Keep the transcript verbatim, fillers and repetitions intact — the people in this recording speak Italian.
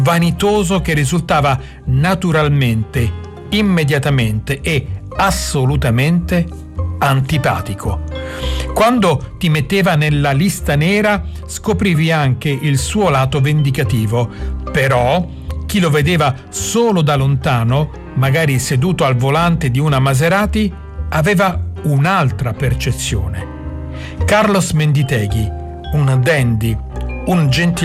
vanitoso che risultava naturalmente, immediatamente e assolutamente antipatico. Quando ti metteva nella lista nera scoprivi anche il suo lato vendicativo, però chi lo vedeva solo da lontano, magari seduto al volante di una Maserati, aveva un'altra percezione. Carlos Menditeghi, un dandy, un gentiluomo